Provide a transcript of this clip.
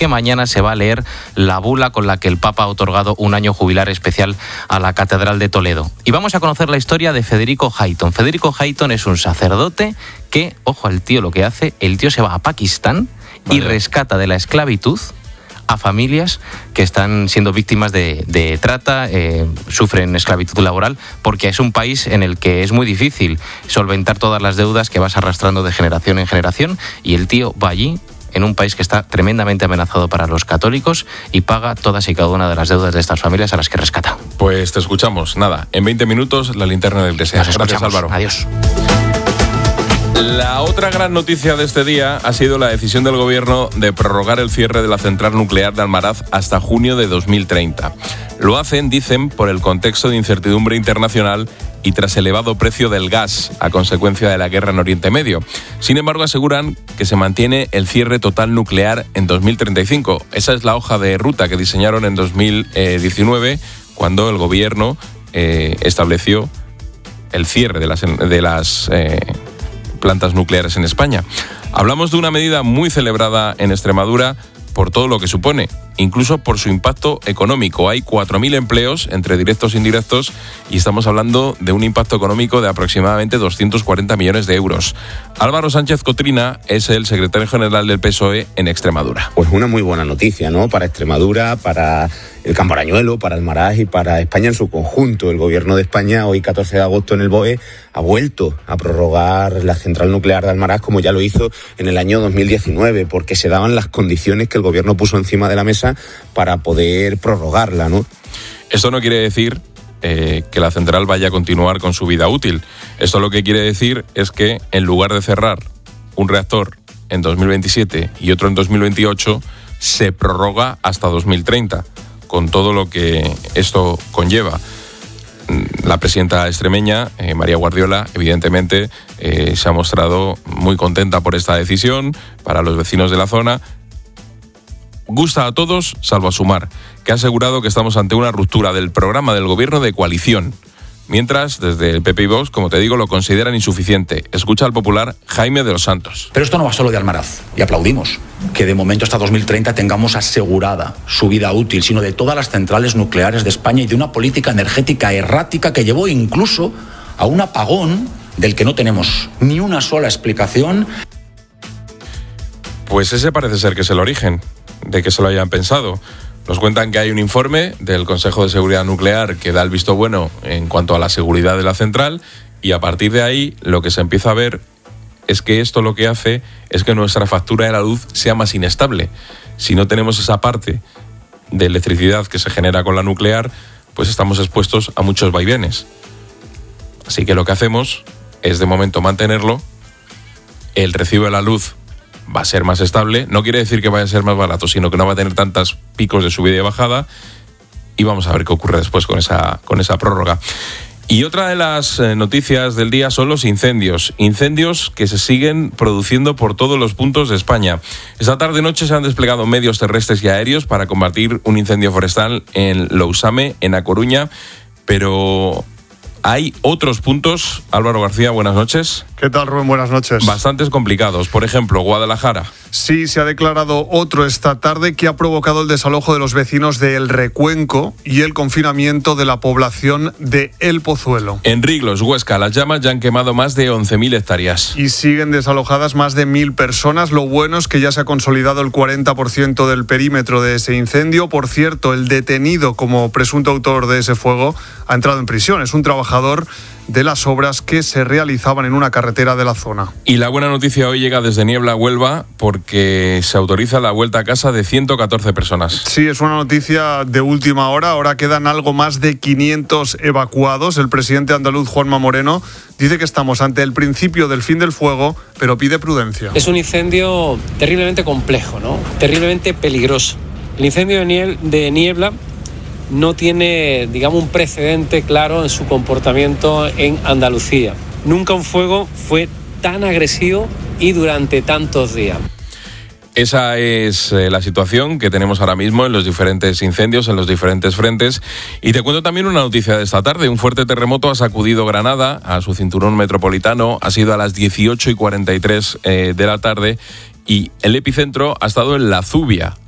porque mañana se va a leer la bula con la que el Papa ha otorgado un año jubilar especial a la Catedral de Toledo. Y vamos a conocer la historia de Federico Hayton. Federico Hayton es un sacerdote que, ojo al tío lo que hace, el tío se va a Pakistán y rescata de la esclavitud a familias que están siendo víctimas de trata, sufren esclavitud laboral, porque es un país en el que es muy difícil solventar todas las deudas que vas arrastrando de generación en generación, y el tío va allí, en un país que está tremendamente amenazado para los católicos, y paga todas y cada una de las deudas de estas familias a las que rescata. Pues te escuchamos. Nada, en 20 minutos la linterna del Iglesia. Gracias, Álvaro. Adiós. La otra gran noticia de este día ha sido la decisión del Gobierno de prorrogar el cierre de la central nuclear de Almaraz hasta junio de 2030. Lo hacen, dicen, por el contexto de incertidumbre internacional y tras el elevado precio del gas a consecuencia de la guerra en Oriente Medio. Sin embargo, aseguran que se mantiene el cierre total nuclear en 2035. Esa es la hoja de ruta que diseñaron en 2019, cuando el Gobierno estableció el cierre de las plantas nucleares en España. Hablamos de una medida muy celebrada en Extremadura por todo lo que supone, incluso por su impacto económico. Hay 4.000 empleos entre directos e indirectos y estamos hablando de un impacto económico de aproximadamente 240 millones de euros. Álvaro Sánchez Cotrina es el secretario general del PSOE en Extremadura. Pues una muy buena noticia, ¿no? Para Extremadura, para el Campo Arañuelo, para Almaraz y para España en su conjunto. El Gobierno de España, hoy 14 de agosto en el BOE, ha vuelto a prorrogar la central nuclear de Almaraz, como ya lo hizo en el año 2019, porque se daban las condiciones que el Gobierno puso encima de la mesa para poder prorrogarla, ¿no? Esto no quiere decir que la central vaya a continuar con su vida útil. Esto lo que quiere decir es que en lugar de cerrar un reactor en 2027 y otro en 2028, se prorroga hasta 2030, con todo lo que esto conlleva. La presidenta extremeña, María Guardiola, evidentemente se ha mostrado muy contenta por esta decisión para los vecinos de la zona. Gusta a todos, salvo a Sumar, que ha asegurado que estamos ante una ruptura del programa del gobierno de coalición. Mientras, desde el PP y Vox, como te digo, lo consideran insuficiente. Escucha al popular Jaime de los Santos. Pero esto no va solo de Almaraz, y aplaudimos que de momento hasta 2030 tengamos asegurada su vida útil, sino de todas las centrales nucleares de España y de una política energética errática que llevó incluso a un apagón del que no tenemos ni una sola explicación. Pues ese parece ser que es el origen de que se lo hayan pensado. Nos cuentan que hay un informe del Consejo de Seguridad Nuclear que da el visto bueno en cuanto a la seguridad de la central, y a partir de ahí lo que se empieza a ver es que esto lo que hace es que nuestra factura de la luz sea más inestable. Si no tenemos esa parte de electricidad que se genera con la nuclear, pues estamos expuestos a muchos vaivenes. Así que lo que hacemos es de momento mantenerlo. El recibo de la luz va a ser más estable, no quiere decir que vaya a ser más barato, sino que no va a tener tantos picos de subida y bajada, y vamos a ver qué ocurre después con esa prórroga. Y otra de las noticias del día son los incendios que se siguen produciendo por todos los puntos de España. Esta tarde-noche se han desplegado medios terrestres y aéreos para combatir un incendio forestal en Lousame, en A Coruña, pero hay otros puntos. Álvaro García, buenas noches. ¿Qué tal, Rubén? Buenas noches. Bastantes complicados. Por ejemplo, Guadalajara. Sí, se ha declarado otro esta tarde que ha provocado el desalojo de los vecinos de El Recuenco y el confinamiento de la población de El Pozuelo. En Riglos, Huesca, las llamas ya han quemado más de 11.000 hectáreas. Y siguen desalojadas más de 1.000 personas. Lo bueno es que ya se ha consolidado el 40% del perímetro de ese incendio. Por cierto, el detenido como presunto autor de ese fuego ha entrado en prisión. Es un trabajador de las obras que se realizaban en una carretera de la zona. Y la buena noticia hoy llega desde Niebla, Huelva, porque se autoriza la vuelta a casa de 114 personas. Sí, es una noticia de última hora. Ahora quedan algo más de 500 evacuados. El presidente andaluz, Juanma Moreno, dice que estamos ante el principio del fin del fuego, pero pide prudencia. Es un incendio terriblemente complejo, ¿no? Terriblemente peligroso. El incendio de Niebla no tiene, digamos, un precedente claro en su comportamiento en Andalucía. Nunca un fuego fue tan agresivo y durante tantos días. Esa es la situación que tenemos ahora mismo en los diferentes incendios, en los diferentes frentes. Y te cuento también una noticia de esta tarde. Un fuerte terremoto ha sacudido Granada a su cinturón metropolitano. Ha sido a las 18:43 de la tarde y el epicentro ha estado en La Zubia,